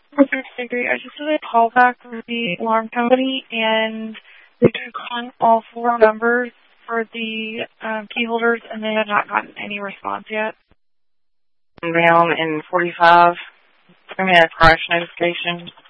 Okay, great. I just did a call back with the alarm company, and they took on all four numbers for the key holders, and they have not gotten any response yet. Down in 45. Give me a crash notification.